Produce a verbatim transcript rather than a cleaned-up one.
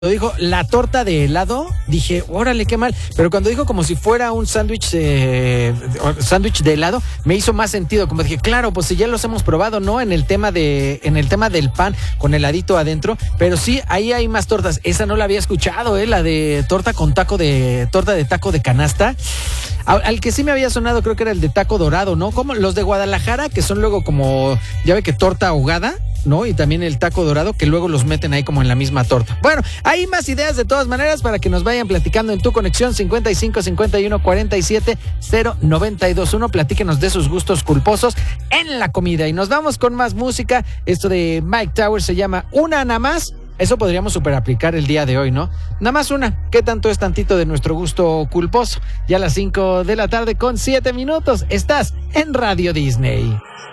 dijo la torta de helado, dije, órale, qué mal. Pero cuando dijo como si fuera un sándwich eh, sándwich de helado, me hizo más sentido. Como dije, claro, pues si ya los hemos probado, ¿no? En el tema de, en el tema del pan con heladito adentro. Pero sí, ahí hay más tortas. Esa no la había escuchado, ¿eh? La de torta con taco de, torta de taco de canasta. Al, al que sí me había sonado, creo que era el de taco dorado, ¿no? Como los de Guadalajara, que son luego como, ya ve que torta ahogada, ¿no? Y también el taco dorado, que luego los meten ahí como en la misma torta. Bueno, hay más ideas de todas maneras para que nos vayan platicando en tu conexión cincuenta y cinco, cincuenta y uno, cuarenta y siete, cero, noventa y dos uno. Platíquenos de sus gustos culposos en la comida. Y nos vamos con más música. Esto de Mike Towers se llama Una Nada Más. Eso podríamos super aplicar el día de hoy, ¿no? Nada más una. ¿Qué tanto es tantito de nuestro gusto culposo? Ya a las cinco de la tarde con siete minutos. Estás en Radio Disney.